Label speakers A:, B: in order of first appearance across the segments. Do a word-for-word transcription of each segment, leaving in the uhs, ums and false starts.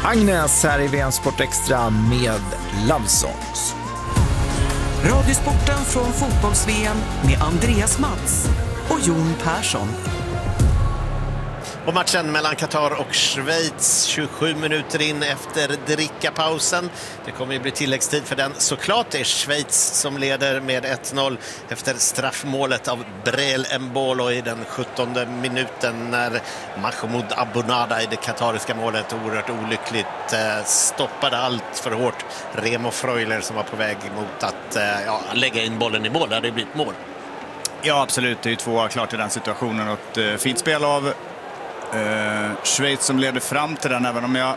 A: Agnes här i V M Sport Extra med Love Songs.
B: Radiosporten från fotbolls-V M med Andreas Mats och Jon Persson.
C: Och matchen mellan Qatar och Schweiz tjugosju minuter in efter drickapausen. Det kommer ju bli tilläggstid för den. Såklart det är Schweiz som leder med ett noll efter straffmålet av Breel Embolo i den sjuttonde minuten när Mahmoud Abunada i det katariska målet oerhört olyckligt eh, stoppade allt för hårt Remo Freuler som var på väg mot att eh, ja, lägga in bollen i mål. Det hade blivit mål.
D: Ja, absolut. Det är ju två klart i den situationen. Och ett eh, fint spel av Uh, Schweiz som leder fram till den, även om jag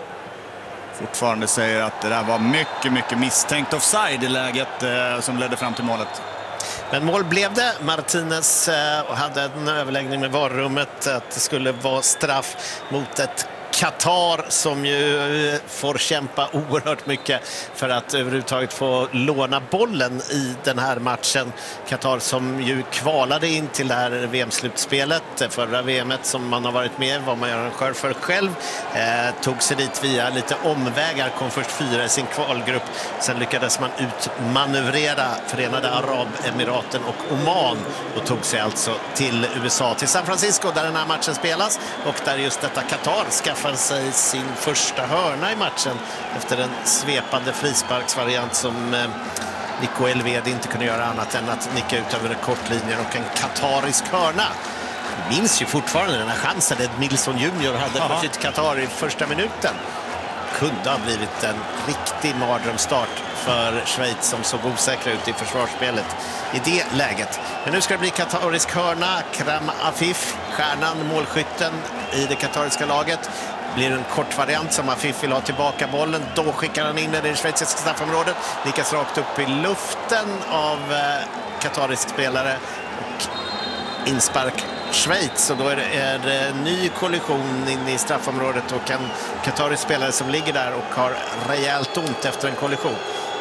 D: fortfarande säger att det där var mycket, mycket misstänkt offside i läget uh, som ledde fram till målet.
C: Men mål blev det. Martinez uh, hade en överläggning med varummet att det skulle vara straff mot ett Qatar som ju får kämpa oerhört mycket för att överhuvudtaget få låna bollen i den här matchen. Qatar som ju kvalade in till det här V M-slutspelet. Förra V M-et som man har varit med var man arrangör för själv. Eh, tog sig dit via lite omvägar, kom först fyra i sin kvalgrupp. Sen lyckades man utmanövrera Förenade Arabemiraten och Oman och tog sig alltså till U S A, till San Francisco där den här matchen spelas och där just detta Qatar skaffar sig sin första hörna i matchen efter en svepande frisparksvariant som eh, Nico Elvedi inte kunde göra annat än att nicka ut över kortlinjen och en katarisk hörna. Jag minns ju fortfarande den här chansen Ed Milson junior hade på sitt Qatar i första minuten. Kunde ha blivit en riktig mardrömsstart för Schweiz som såg osäkra ut i försvarsspelet i det läget. Men nu ska det bli katarisk hörna. Kram Afif, stjärnan, målskytten i det katariska laget. Blir en kort variant som Afif vill ha tillbaka bollen. Då skickar han in den i det schweiziska straffområdet. Lyckas rakt upp i luften av eh, katarisk spelare och inspark Schweiz. Och då är det, är det en ny kollision in i straffområdet och en katarisk spelare som ligger där och har rejält ont efter en kollision.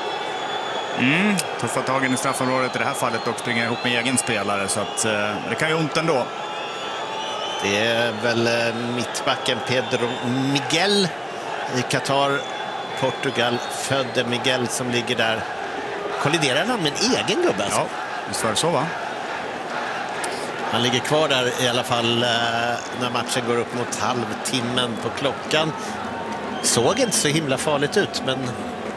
D: Mm, tuffa tagen i straffområdet i det här fallet och springa ihop med egen spelare, så att eh, det kan ju ont ändå.
C: Det är väl mittbacken Pedro Miguel i Qatar, Portugal, födde Miguel som ligger där. Kolliderar han med en egen gubbe alltså?
D: Ja, visst var det så, va?
C: Han ligger kvar där i alla fall när matchen går upp mot halvtimmen på klockan. Såg inte så himla farligt ut, men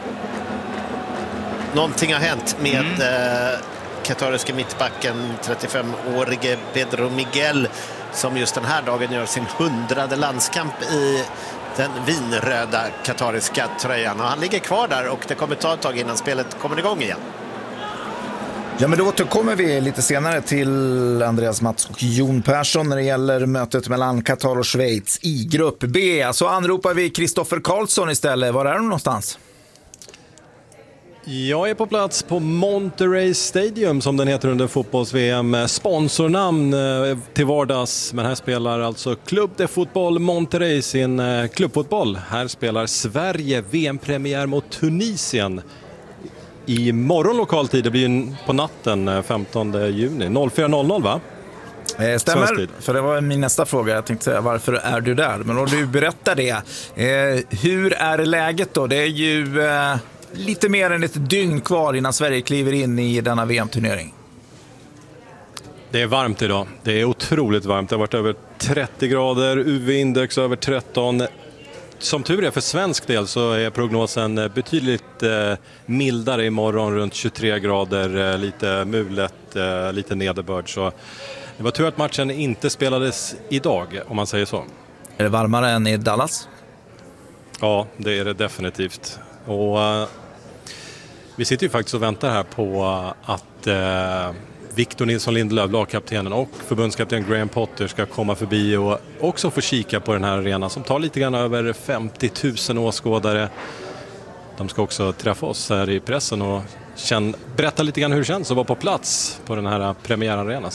C: någonting har hänt med mm. eh, katariska mittbacken, trettiofemårige Pedro Miguel, som just den här dagen gör sin hundrade landskamp i den vinröda katariska tröjan. Och han ligger kvar där och det kommer ta ett tag innan spelet kommer igång igen.
A: Ja, men då återkommer vi lite senare till Andreas Mats och Jon Persson när det gäller mötet mellan Qatar och Schweiz i grupp B. Så anropar vi Kristoffer Karlsson istället. Var är de någonstans?
E: Jag är på plats på Monterey Stadium som den heter under fotbolls-V M. Sponsornamn till vardags, men här spelar alltså Club de Fotboll Monterey sin klubbfotboll. Här spelar Sverige V M-premiär mot Tunisien i morgon lokal tid. Det blir på natten femtonde juni fyra noll noll, va?
A: Eh, stämmer, för det var min nästa fråga. Jag tänkte säga, varför är du där? Men om du berättar det. Eh, hur är läget då? Det är ju eh, lite mer än ett dygn kvar innan Sverige kliver in i denna V M-turnering.
E: Det är varmt idag. Det är otroligt varmt. Det har varit över trettio grader, U V-index över tretton. Som tur är för svensk del så är prognosen betydligt eh, mildare imorgon, runt tjugotre grader, eh, lite mulet, eh, lite nederbörd. Så det var tur att matchen inte spelades idag, om man säger så.
A: Är det varmare än i Dallas?
E: Ja, det är det definitivt. Och eh, vi sitter ju faktiskt och väntar här på att eh, Victor Nilsson Lindelöf, lagkaptenen, och förbundskapten Graham Potter ska komma förbi och också få kika på den här arenan som tar lite grann över femtio tusen åskådare. De ska också träffa oss här i pressen och känn, berätta lite grann hur det känns att vara på plats på den här premiärarenan.